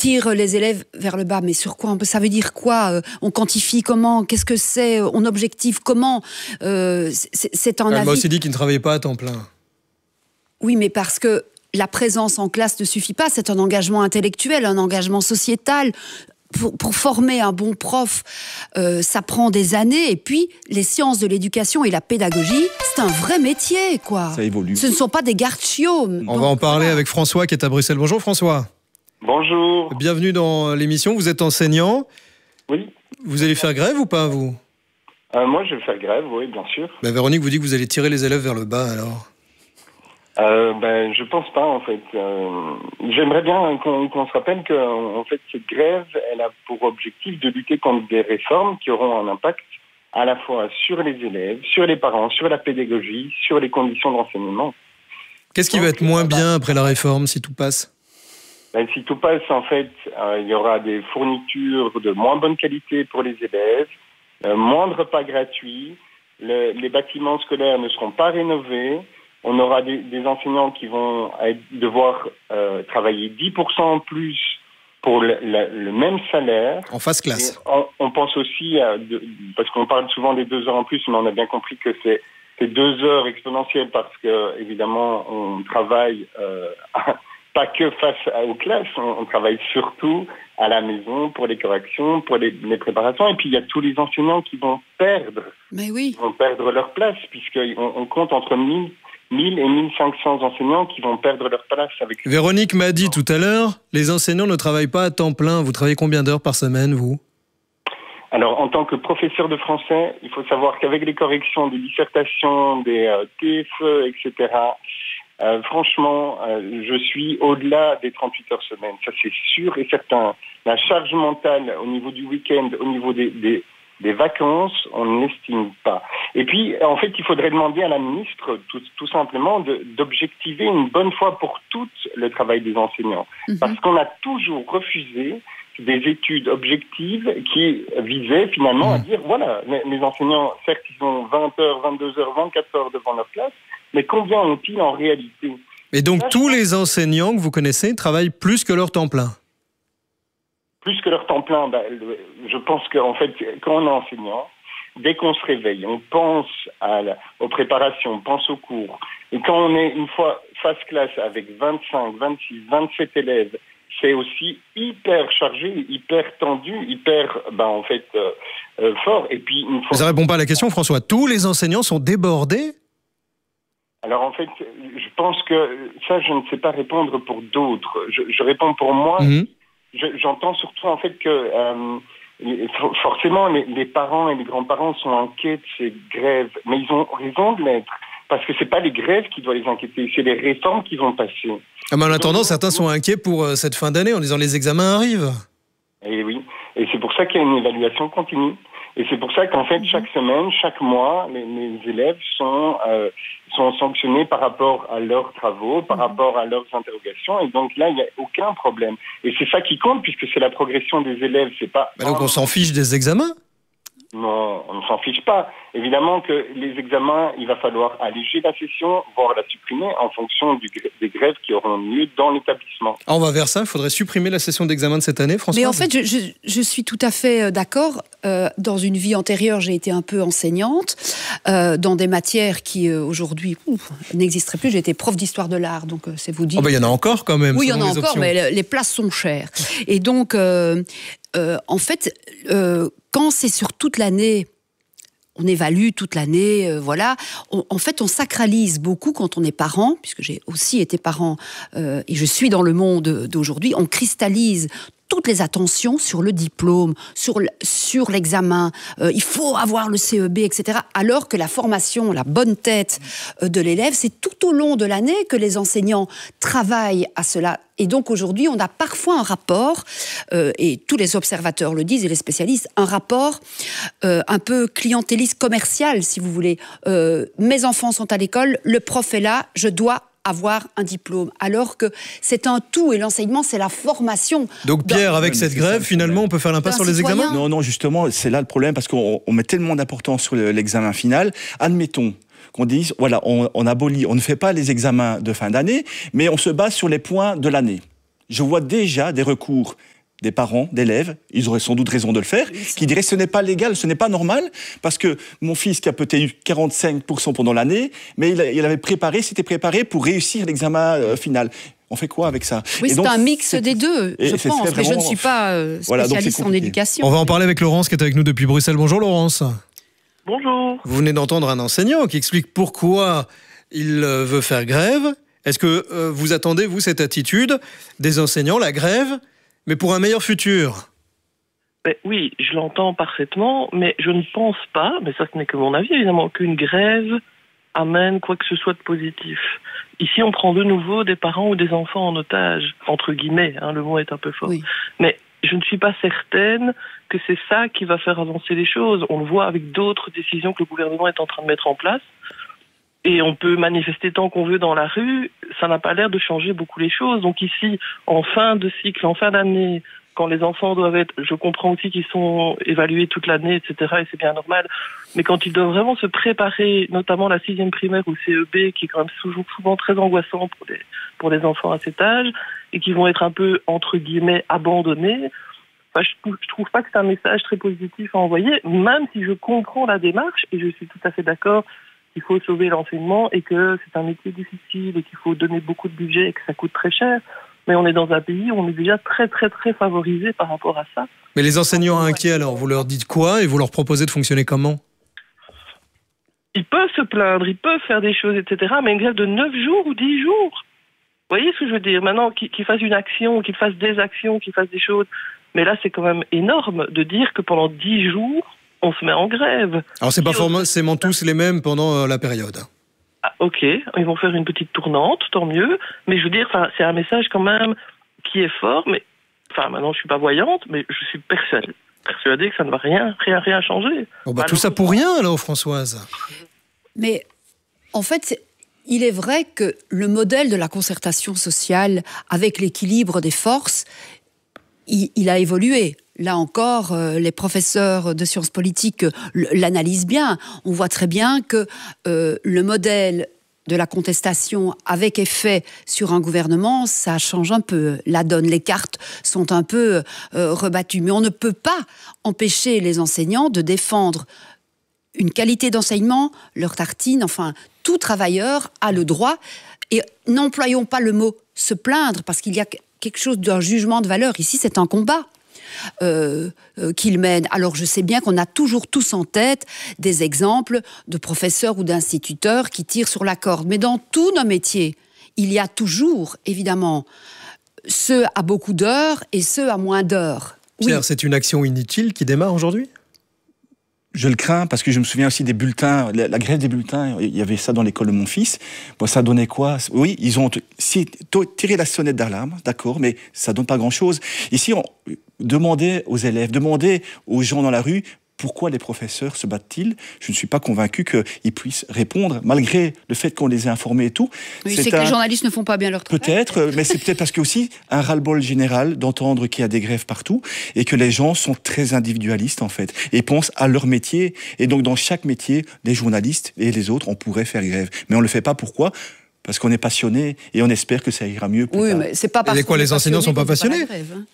tire les élèves vers le bas. Mais sur quoi? Ça veut dire quoi? On quantifie comment? Qu'est-ce que c'est? On objective comment? C'est un avis... Elle m'a aussi dit qu'il ne travaillait pas à temps plein. Oui, mais parce que la présence en classe ne suffit pas. C'est un engagement intellectuel, un engagement sociétal. Pour former un bon prof, ça prend des années. Et puis, les sciences de l'éducation et la pédagogie, c'est un vrai métier, quoi. Ça évolue. Ce ne sont pas des gardes chiots. On va en parler avec François qui est à Bruxelles. Bonjour François. Bonjour. Bienvenue dans l'émission. Vous êtes enseignant. Oui. Vous allez faire grève ou pas, vous? Moi, je vais faire grève, oui, bien sûr. Véronique vous dit que vous allez tirer les élèves vers le bas, alors? Je pense pas, en fait. J'aimerais bien qu'on se rappelle que, en fait, cette grève, elle a pour objectif de lutter contre des réformes qui auront un impact à la fois sur les élèves, sur les parents, sur la pédagogie, sur les conditions d'enseignement. Qu'est-ce qui va être moins bien après la réforme, si tout passe? Si tout passe, en fait, il y aura des fournitures de moins bonne qualité pour les élèves, moins de repas gratuits, les bâtiments scolaires ne seront pas rénovés. On aura des enseignants qui vont devoir travailler 10% en plus pour le même salaire. En phase classe. On pense aussi, parce qu'on parle souvent des 2 heures en plus, mais on a bien compris que c'est 2 heures exponentielles parce que, évidemment, on travaille pas que face aux classes, on travaille surtout à la maison pour les corrections, pour les préparations. Et puis, il y a tous les enseignants qui vont perdre, vont perdre leur place, puisqu'on compte entre 1000 et 1500 enseignants qui vont perdre leur place. Véronique m'a dit tout à l'heure, les enseignants ne travaillent pas à temps plein. Vous travaillez combien d'heures par semaine, vous? Alors, en tant que professeur de français, il faut savoir qu'avec les corrections des dissertations, des TFE, etc., franchement, je suis au-delà des 38 heures semaine. Ça, c'est sûr et certain. La charge mentale au niveau du week-end, au niveau des vacances, on ne l'estime pas. Et puis, en fait, il faudrait demander à la ministre, tout simplement, d'objectiver une bonne fois pour toutes le travail des enseignants. Parce qu'on a toujours refusé des études objectives qui visaient finalement à dire, voilà, les enseignants, certes, ils ont 20 heures, 22 heures, 24 heures devant leur classe, mais combien ont-ils en réalité? Et donc, tous les enseignants que vous connaissez travaillent plus que leur temps plein? Plus que leur temps plein, je pense qu'en fait, quand on est enseignant, dès qu'on se réveille, on pense aux préparations, on pense aux cours. Et quand on est une fois face classe avec 25, 26, 27 élèves, c'est aussi hyper chargé, hyper tendu, hyper, fort. Et puis, Ça répond pas à la question, François. Tous les enseignants sont débordés? Alors en fait, je pense que ça, je ne sais pas répondre pour d'autres. Je réponds pour moi. J'entends surtout en fait que forcément les parents et les grands-parents sont inquiets de ces grèves, mais ils ont raison de l'être, parce que c'est pas les grèves qui doivent les inquiéter, c'est les réformes qui vont passer. Mais en attendant, certains sont inquiets pour cette fin d'année en disant les examens arrivent. Et oui, et c'est pour ça qu'il y a une évaluation continue. Et c'est pour ça qu'en fait, chaque semaine, chaque mois, les élèves sont sanctionnés par rapport à leurs travaux, par rapport à leurs interrogations. Et donc là, il n'y a aucun problème. Et c'est ça qui compte, puisque c'est la progression des élèves. C'est pas. Donc on s'en fiche des examens? Non, on ne s'en fiche pas. Évidemment que les examens, il va falloir alléger la session, voire la supprimer en fonction des grèves qui auront lieu dans l'établissement. On va vers ça, il faudrait supprimer la session d'examen de cette année, François? Mais en fait, je suis tout à fait d'accord. Dans une vie antérieure, j'ai été un peu enseignante dans des matières qui aujourd'hui n'existeraient plus. J'ai été prof d'histoire de l'art, donc c'est vous dire. Il y en a encore quand même. Oui, il y en a encore, mais les places sont chères. Et donc, en fait, quand c'est sur toute l'année, on évalue toute l'année, voilà. En fait, on sacralise beaucoup quand on est parent, puisque j'ai aussi été parent et je suis dans le monde d'aujourd'hui. On cristallise toutes les attentions sur le diplôme, sur l'examen. Il faut avoir le CEB, etc. Alors que la formation, la bonne tête de l'élève, c'est tout au long de l'année que les enseignants travaillent à cela. Et donc aujourd'hui, on a parfois un rapport, et tous les observateurs le disent et les spécialistes, un rapport un peu clientéliste commercial, si vous voulez. Mes enfants sont à l'école, le prof est là, je dois avoir un diplôme, alors que c'est un tout et l'enseignement, c'est la formation. Donc Pierre, avec cette grève, finalement, on peut faire l'impasse sur les examens? Non, justement, c'est là le problème, parce qu'on met tellement d'importance sur l'examen final. Admettons qu'on dise, voilà, on abolit, on ne fait pas les examens de fin d'année, mais on se base sur les points de l'année. Je vois déjà des recours des parents, d'élèves, ils auraient sans doute raison de le faire, qui diraient ce n'est pas légal, ce n'est pas normal, parce que mon fils qui a peut-être eu 45% pendant l'année, mais s'était préparé pour réussir l'examen final. On fait quoi avec ça? Oui, c'est un mix des deux, je pense, mais je ne suis pas spécialiste en éducation. On va en parler avec Laurence qui est avec nous depuis Bruxelles. Bonjour Laurence. Bonjour. Vous venez d'entendre un enseignant qui explique pourquoi il veut faire grève. Est-ce que vous attendez, vous, cette attitude des enseignants, la grève, mais pour un meilleur futur? Oui, je l'entends parfaitement, mais je ne pense pas, mais ça ce n'est que mon avis évidemment, qu'une grève amène quoi que ce soit de positif. Ici, on prend de nouveau des parents ou des enfants en otage, entre guillemets, le mot est un peu fort. Oui. Mais je ne suis pas certaine que c'est ça qui va faire avancer les choses. On le voit avec d'autres décisions que le gouvernement est en train de mettre en place. Et on peut manifester tant qu'on veut dans la rue, ça n'a pas l'air de changer beaucoup les choses. Donc ici, en fin de cycle, en fin d'année, quand les enfants doivent être, je comprends aussi qu'ils sont évalués toute l'année, etc., et c'est bien normal, mais quand ils doivent vraiment se préparer, notamment la 6e primaire ou CEB, qui est quand même souvent très angoissant pour les enfants à cet âge, et qui vont être un peu, entre guillemets, abandonnés, je trouve pas que c'est un message très positif à envoyer, même si je comprends la démarche, et je suis tout à fait d'accord qu'il faut sauver l'enseignement, et que c'est un métier difficile, et qu'il faut donner beaucoup de budget, et que ça coûte très cher. Mais on est dans un pays où on est déjà très, très, très favorisé par rapport à ça. Mais les enseignants inquiets, alors, vous leur dites quoi et vous leur proposez de fonctionner comment? Ils peuvent se plaindre, ils peuvent faire des choses, etc. Mais une grève de 9 jours ou 10 jours. Vous voyez ce que je veux dire? Maintenant, qu'ils fassent une action, qu'ils fassent des actions, qu'ils fassent des choses. Mais là, c'est quand même énorme de dire que pendant 10 jours, on se met en grève. Alors, c'est pas forcément tous les mêmes pendant la période. Ah, ok, ils vont faire une petite tournante, tant mieux. Mais je veux dire, c'est un message quand même qui est fort. Mais maintenant, je suis pas voyante, mais je suis persuadée que ça ne va rien changer. Bon, tout ça pour rien, alors, Françoise. Mais en fait, il est vrai que le modèle de la concertation sociale avec l'équilibre des forces, il a évolué. Là encore, les professeurs de sciences politiques l'analysent bien. On voit très bien que le modèle de la contestation avec effet sur un gouvernement, ça change un peu la donne. Les cartes sont un peu rebattues. Mais on ne peut pas empêcher les enseignants de défendre une qualité d'enseignement, leur tartine, enfin, tout travailleur a le droit. Et n'employons pas le mot « se plaindre » parce qu'il y a quelque chose d'un jugement de valeur. Ici, c'est un combat. Qu'il mène. Alors je sais bien qu'on a toujours tous en tête des exemples de professeurs ou d'instituteurs qui tirent sur la corde, mais dans tous nos métiers, il y a toujours, évidemment, ceux à beaucoup d'heures et ceux à moins d'heures. Pierre, c'est une action inutile qui démarre aujourd'hui ? Je le crains parce que je me souviens aussi des bulletins, la grève des bulletins, il y avait ça dans l'école de mon fils. Bon, ça donnait quoi? Oui, ils ont tiré la sonnette d'alarme, d'accord, mais ça donne pas grand-chose. Ici, on demandait aux élèves, demandait aux gens dans la rue, pourquoi les professeurs se battent-ils? Je ne suis pas convaincu qu'ils puissent répondre, malgré le fait qu'on les ait informés et tout. Oui, c'est que les journalistes ne font pas bien leur travail. Peut-être, mais c'est peut-être parce qu'il y a aussi un ras-le-bol général d'entendre qu'il y a des grèves partout et que les gens sont très individualistes, en fait, et pensent à leur métier. Et donc, dans chaque métier, les journalistes et les autres, on pourrait faire grève. Mais on ne le fait pas. Pourquoi? Parce qu'on est passionné et on espère que ça ira mieux plus tard. Mais c'est pas parce que les enseignants ne sont pas passionnés?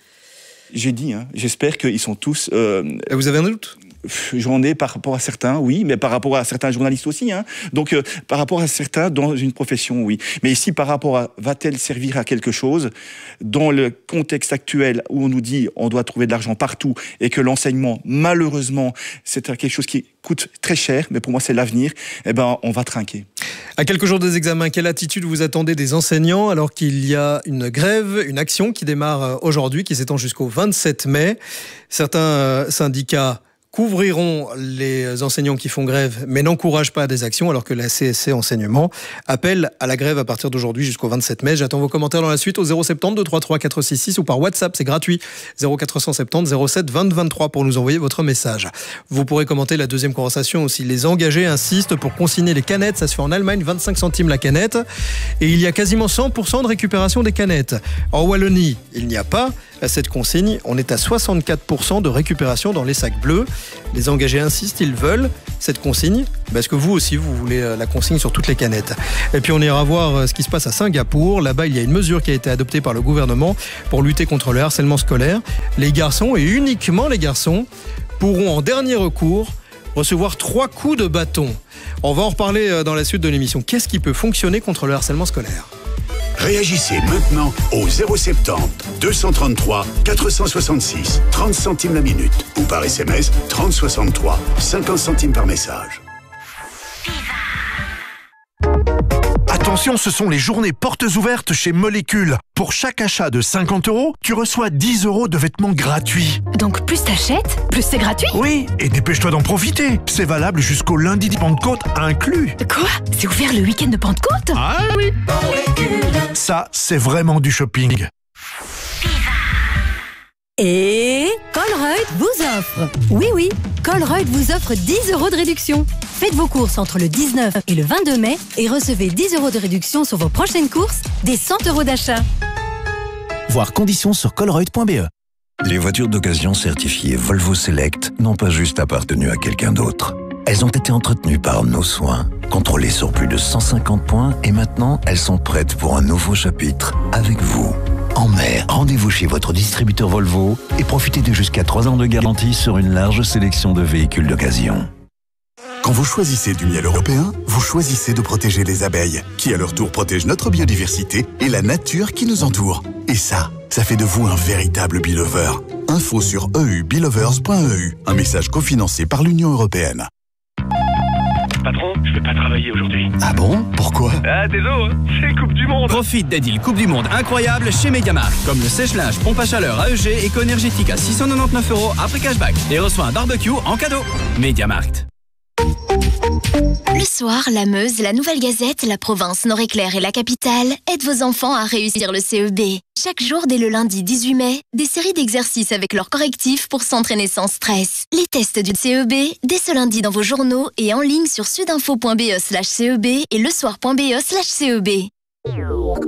J'ai dit, j'espère qu'ils sont tous... Et vous avez un doute? J'en ai par rapport à certains, oui, mais par rapport à certains journalistes aussi. Donc, par rapport à certains dans une profession, oui. Mais ici, par rapport à va-t-elle servir à quelque chose dans le contexte actuel où on nous dit on doit trouver de l'argent partout et que l'enseignement, malheureusement, c'est quelque chose qui coûte très cher, mais pour moi, c'est l'avenir, on va trinquer. À quelques jours des examens, quelle attitude vous attendez des enseignants alors qu'il y a une grève, une action qui démarre aujourd'hui, qui s'étend jusqu'au 27 mai? Certains syndicats couvriront les enseignants qui font grève, mais n'encouragent pas à des actions, alors que la CSC Enseignement appelle à la grève à partir d'aujourd'hui jusqu'au 27 mai. J'attends vos commentaires dans la suite au 070 233 466 ou par WhatsApp, c'est gratuit, 0470 07 20 23 pour nous envoyer votre message. Vous pourrez commenter la deuxième conversation aussi. Les engagés insistent pour consigner les canettes, ça se fait en Allemagne, 25 centimes la canette, et il y a quasiment 100% de récupération des canettes. En Wallonie, il n'y a pas cette consigne, on est à 64% de récupération dans les sacs bleus. Les engagés insistent, ils veulent cette consigne. Est-ce que vous aussi, vous voulez la consigne sur toutes les canettes? Et puis on ira voir ce qui se passe à Singapour. Là-bas, il y a une mesure qui a été adoptée par le gouvernement pour lutter contre le harcèlement scolaire. Les garçons, et uniquement les garçons, pourront en dernier recours recevoir 3 coups de bâton. On va en reparler dans la suite de l'émission. Qu'est-ce qui peut fonctionner contre le harcèlement scolaire? Réagissez maintenant au 070 233 466, 30 centimes la minute, ou par SMS 3063, 50 centimes par message. Attention, ce sont les journées portes ouvertes chez Molécule. Pour chaque achat de 50 €, tu reçois 10 € de vêtements gratuits. Donc plus t'achètes, plus c'est gratuit? Oui, et dépêche-toi d'en profiter. C'est valable jusqu'au lundi de Pentecôte inclus. Quoi? C'est ouvert le week-end de Pentecôte? Ah oui. Ça, c'est vraiment du shopping. Et Colruyt vous offre. Oui, Colruyt vous offre 10 € de réduction. Faites vos courses entre le 19 et le 22 mai et recevez 10 € de réduction sur vos prochaines courses, des 100 € d'achat. Voir conditions sur colruyt.be. Les voitures d'occasion certifiées Volvo Select n'ont pas juste appartenu à quelqu'un d'autre. Elles ont été entretenues par nos soins, contrôlées sur plus de 150 points et maintenant elles sont prêtes pour un nouveau chapitre avec vous. En mai, rendez-vous chez votre distributeur Volvo et profitez de jusqu'à 3 ans de garantie sur une large sélection de véhicules d'occasion. Quand vous choisissez du miel européen, vous choisissez de protéger les abeilles, qui à leur tour protègent notre biodiversité et la nature qui nous entoure. Et ça fait de vous un véritable Belover. Info sur eubelovers.eu. Un message cofinancé par l'Union européenne. Patron, je vais pas travailler aujourd'hui. Ah bon? Pourquoi? Ah, désolé, c'est Coupe du Monde. Profite des deals Coupe du Monde incroyables chez Mediamarkt. Comme le sèche-linge pompe à chaleur AEG éco-énergétique à 699 € après cashback. Et reçoit un barbecue en cadeau. Mediamarkt. Le soir, la Meuse, la Nouvelle Gazette, la Province, Nord-Éclair et la Capitale aident vos enfants à réussir le CEB. Chaque jour, dès le lundi 18 mai, des séries d'exercices avec leurs correctifs pour s'entraîner sans stress. Les tests du CEB, dès ce lundi dans vos journaux et en ligne sur sudinfo.be/CEB et lesoir.be/CEB.